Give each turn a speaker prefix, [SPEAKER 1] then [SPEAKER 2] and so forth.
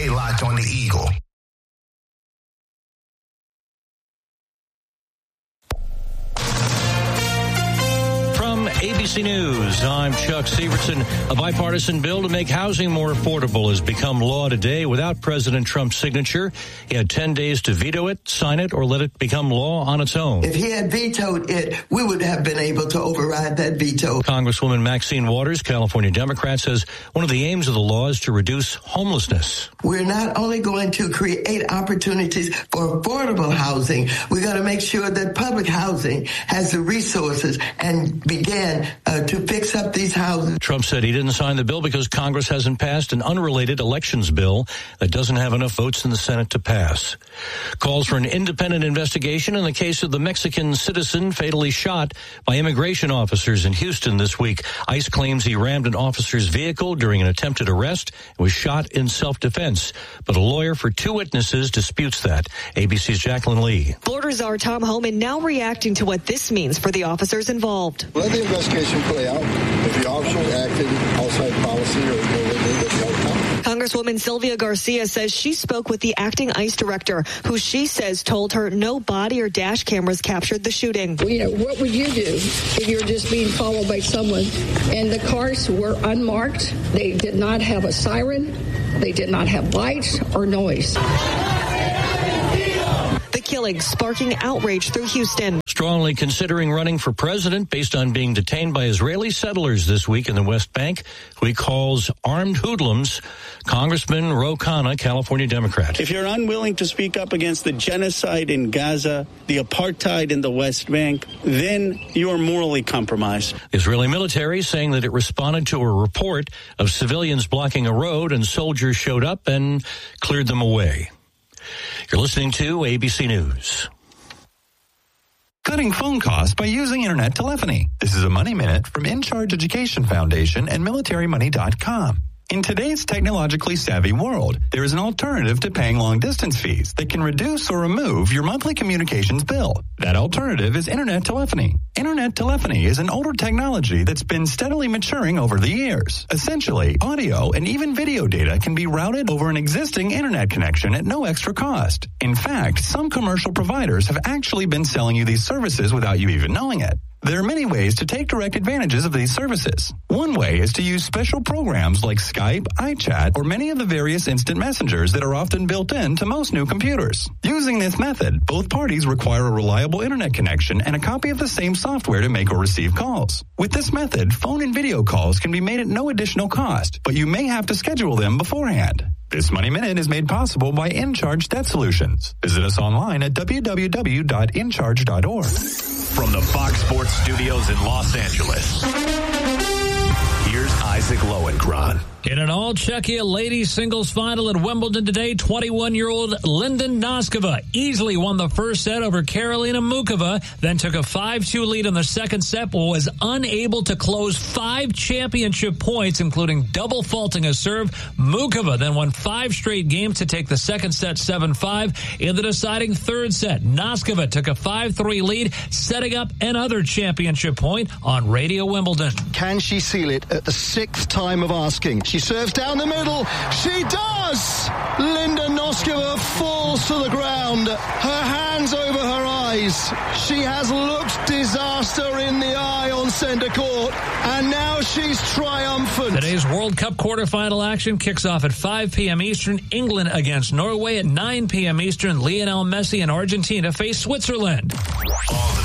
[SPEAKER 1] Stay locked on the Eagle.
[SPEAKER 2] ABC News, I'm Chuck Severson. A bipartisan bill to make housing more affordable has become law today without President Trump's signature. He had 10 days to veto it, sign it, or let it become law on its own.
[SPEAKER 3] If he had vetoed it, we would have been able to override that veto.
[SPEAKER 2] Congresswoman Maxine Waters, California Democrat, says one of the aims of the law is to reduce homelessness.
[SPEAKER 3] We're not only going to create opportunities for affordable housing, we're going to make sure that public housing has the resources and begin to fix up these houses.
[SPEAKER 2] Trump said he didn't sign the bill because Congress hasn't passed an unrelated elections bill that doesn't have enough votes in the Senate to pass. Calls for an independent investigation in the case of the Mexican citizen fatally shot by immigration officers in Houston this week. ICE claims he rammed an officer's vehicle during an attempted arrest and was shot in self-defense. But a lawyer for two witnesses disputes that. ABC's Jacqueline Lee.
[SPEAKER 4] Florida Czar Tom Homan now reacting to what this means for the officers involved.
[SPEAKER 5] Let the investigation play out. If the officers acted outside policy or illegally, that's the outcome.
[SPEAKER 4] Congresswoman Sylvia Garcia says she spoke with the acting ICE director, who she says told her no body or dash cameras captured the shooting.
[SPEAKER 6] Well, what would you do if you're just being followed by someone? And the cars were unmarked. They did not have a siren. They did not have lights or noise.
[SPEAKER 4] The killing sparking outrage through Houston.
[SPEAKER 2] Strongly considering running for president based on being detained by Israeli settlers this week in the West Bank, who he calls armed hoodlums, Congressman Ro Khanna, California Democrat.
[SPEAKER 7] If you're unwilling to speak up against the genocide in Gaza, the apartheid in the West Bank, then you are morally compromised.
[SPEAKER 2] The Israeli military saying that it responded to a report of civilians blocking a road and soldiers showed up and cleared them away. You're listening to ABC News.
[SPEAKER 8] Cutting phone costs by using internet telephony. This is a Money Minute from InCharge Education Foundation and MilitaryMoney.com. In today's technologically savvy world, there is an alternative to paying long-distance fees that can reduce or remove your monthly communications bill. That alternative is internet telephony. Internet telephony is an older technology that's been steadily maturing over the years. Essentially, audio and even video data can be routed over an existing internet connection at no extra cost. In fact, some commercial providers have actually been selling you these services without you even knowing it. There are many ways to take direct advantages of these services. One way is to use special programs like Skype, iChat, or many of the various instant messengers that are often built in to most new computers. Using this method, both parties require a reliable internet connection and a copy of the same software to make or receive calls. With this method, phone and video calls can be made at no additional cost, but you may have to schedule them beforehand. This Money Minute is made possible by InCharge Debt Solutions. Visit us online at www.incharge.org.
[SPEAKER 9] From the Fox Sports Studios in Los Angeles, here's Isaac Lowenkron.
[SPEAKER 10] In an all-Czechia ladies singles final at Wimbledon today, 21-year-old Linda Noskova easily won the first set over Karolina Mukova, then took a 5-2 lead in the second set, but was unable to close 5 championship points, including double faulting a serve. Mukova then won 5 straight games to take the second set 7-5. In the deciding third set, Noskova took a 5-3 lead, setting up another championship point on Radio Wimbledon.
[SPEAKER 11] Can she seal it at the 6th time of asking? She serves down the middle. She does! Linda Noskova falls to the ground. Her hands over her eyes. She has looked disaster in the eye on centre court, and now she's triumphant.
[SPEAKER 10] Today's World Cup quarterfinal action kicks off at 5 p.m. Eastern. England against Norway at 9 p.m. Eastern. Lionel Messi and Argentina face Switzerland.
[SPEAKER 9] All